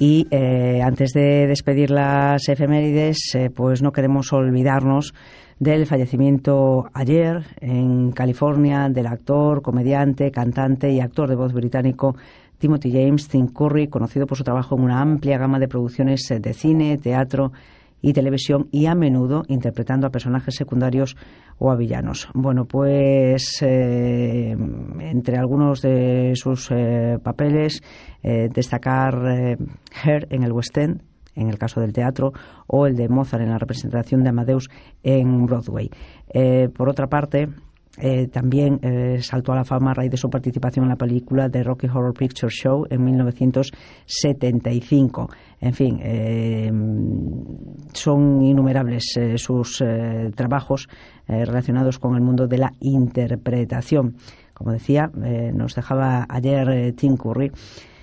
Y antes de despedir las efemérides, pues no queremos olvidarnos del fallecimiento ayer en California del actor, comediante, cantante y actor de voz británico Timothy James Tim Curry, conocido por su trabajo en una amplia gama de producciones de cine, teatro y televisión, y a menudo interpretando a personajes secundarios o a villanos. Bueno, pues entre algunos de sus papeles, destacar Hair en el West End, en el caso del teatro, o el de Mozart en la representación de Amadeus en Broadway. Por otra parte, también saltó a la fama a raíz de su participación en la película The Rocky Horror Picture Show en 1975. En fin, son innumerables sus trabajos relacionados con el mundo de la interpretación. Como decía, nos dejaba ayer Tim Curry.